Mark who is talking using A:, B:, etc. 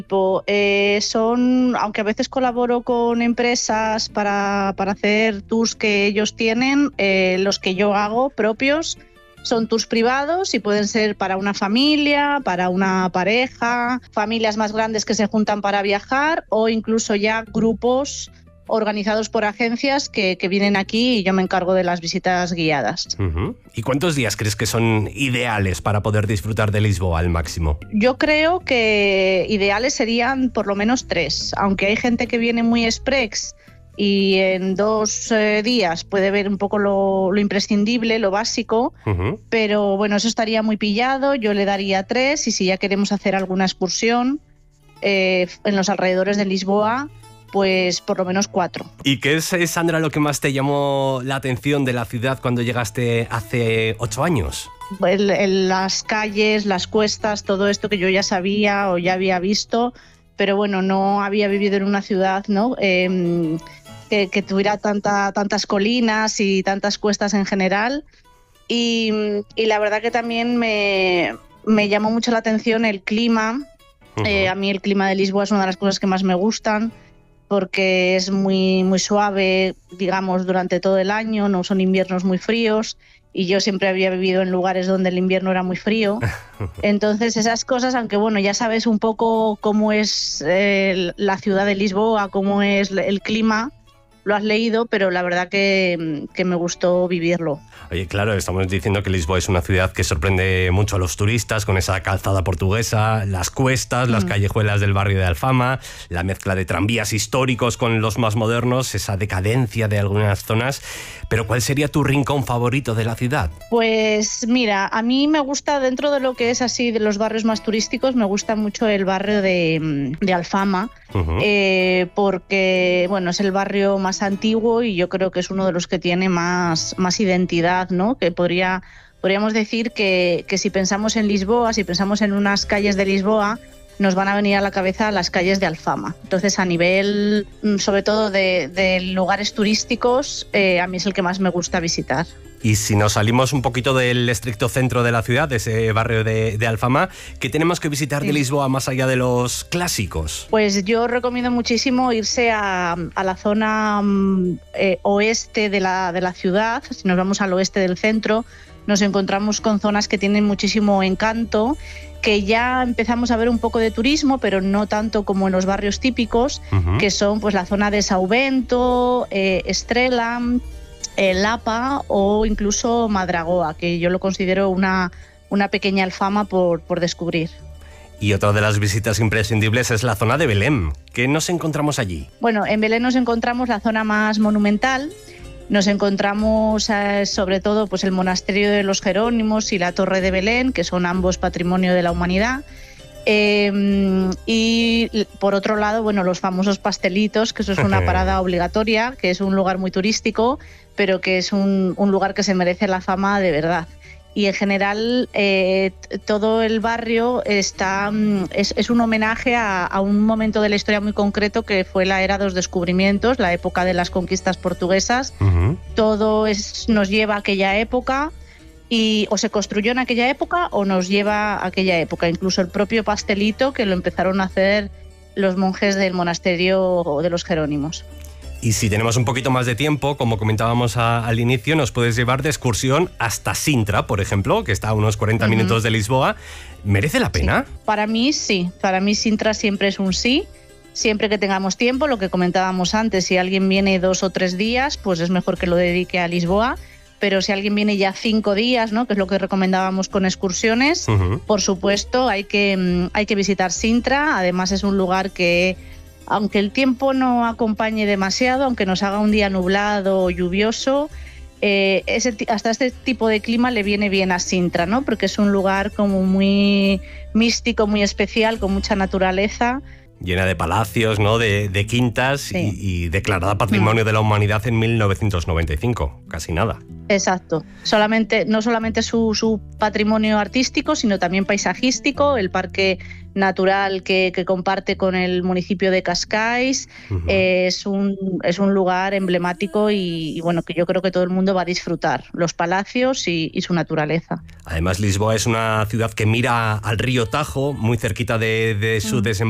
A: Aunque a veces colaboro con empresas para hacer tours que ellos tienen, los que yo hago propios son tours privados y pueden ser para una familia, para una pareja, familias más grandes que se juntan para viajar o incluso ya grupos organizados por agencias que vienen aquí y yo me encargo de las visitas guiadas.
B: Uh-huh. ¿Y cuántos días crees que son ideales para poder disfrutar de Lisboa al máximo?
A: Yo creo que ideales serían por lo menos 3, aunque hay gente que viene muy express y en 2 días puede ver un poco lo imprescindible, lo básico, pero bueno, eso estaría muy pillado. Yo le daría 3 y si ya queremos hacer alguna excursión en los alrededores de Lisboa, pues por lo menos 4.
B: ¿Y qué es, Sandra, lo que más te llamó la atención de la ciudad cuando llegaste hace 8 años?
A: Las calles, las cuestas, todo esto que yo ya sabía o ya había visto, pero bueno, no había vivido en una ciudad, ¿no? Que tuviera tantas colinas y tantas cuestas en general. Y la verdad que también me llamó mucho la atención el clima. A mí el clima de Lisboa es una de las cosas que más me gustan, porque es muy, muy suave, digamos, durante todo el año, no son inviernos muy fríos, y yo siempre había vivido en lugares donde el invierno era muy frío. Entonces esas cosas, aunque bueno, ya sabes un poco cómo es la ciudad de Lisboa, cómo es el clima, lo has leído, pero la verdad que me gustó vivirlo.
B: Oye, claro, estamos diciendo que Lisboa es una ciudad que sorprende mucho a los turistas con esa calzada portuguesa, las cuestas, las callejuelas del barrio de Alfama, la mezcla de tranvías históricos con los más modernos, esa decadencia de algunas zonas. Pero ¿cuál sería tu rincón favorito de la ciudad?
A: Pues mira, a mí me gusta, dentro de lo que es así de los barrios más turísticos, me gusta mucho el barrio de Alfama, porque bueno, es el barrio más antiguo y yo creo que es uno de los que tiene más identidad, ¿no? Que podríamos decir que si pensamos en Lisboa, si pensamos en unas calles de Lisboa, nos van a venir a la cabeza las calles de Alfama. Entonces, a nivel, sobre todo de lugares turísticos, a mí es el que más me gusta visitar.
B: Y si nos salimos un poquito del estricto centro de la ciudad, de ese barrio de Alfama, ¿qué tenemos que visitar de Lisboa más allá de los clásicos?
A: Pues yo recomiendo muchísimo irse a la zona oeste de la ciudad. Si nos vamos al oeste del centro, nos encontramos con zonas que tienen muchísimo encanto, que ya empezamos a ver un poco de turismo, pero no tanto como en los barrios típicos, que son pues la zona de São Bento, Estrela, Lapa o incluso Madragoa, que yo lo considero una pequeña Alfama por descubrir.
B: Y otra de las visitas imprescindibles es la zona de Belém. ¿Qué nos encontramos allí?
A: Bueno, en Belém nos encontramos la zona más monumental. Nos encontramos sobre todo pues el monasterio de los Jerónimos y la Torre de Belén, que son ambos patrimonio de la humanidad. Y por otro lado, bueno, los famosos pastelitos, que eso es una parada obligatoria, que es un lugar muy turístico, pero que es un lugar que se merece la fama de verdad. Y en general todo el barrio es un homenaje a un momento de la historia muy concreto, que fue la era de los descubrimientos, la época de las conquistas portuguesas. Todo nos lleva a aquella época, o se construyó en aquella época o nos lleva a aquella época. Incluso el propio pastelito, que lo empezaron a hacer los monjes del monasterio de los Jerónimos.
B: Y si tenemos un poquito más de tiempo, como comentábamos al inicio, nos puedes llevar de excursión hasta Sintra, por ejemplo, que está a unos 40 minutos de Lisboa. ¿Merece la pena?
A: Sí. Para mí sí. Para mí Sintra siempre es un sí. Siempre que tengamos tiempo, lo que comentábamos antes, si alguien viene 2 o 3 días, pues es mejor que lo dedique a Lisboa. Pero si alguien viene ya 5 días, ¿no?, que es lo que recomendábamos con excursiones, por supuesto hay que visitar Sintra. Además es un lugar que, aunque el tiempo no acompañe demasiado, aunque nos haga un día nublado o lluvioso, hasta este tipo de clima le viene bien a Sintra, ¿no? Porque es un lugar como muy místico, muy especial, con mucha naturaleza.
B: Llena de palacios, ¿no?, de quintas, sí. y declarada Patrimonio de la Humanidad en 1995, casi nada.
A: Exacto. No solamente su patrimonio artístico, sino también paisajístico, el parque natural que comparte con el municipio de Cascais. Es un lugar emblemático y bueno, que yo creo que todo el mundo va a disfrutar, los palacios y su naturaleza.
B: Además, Lisboa es una ciudad que mira al río Tajo, muy cerquita de su desembarco.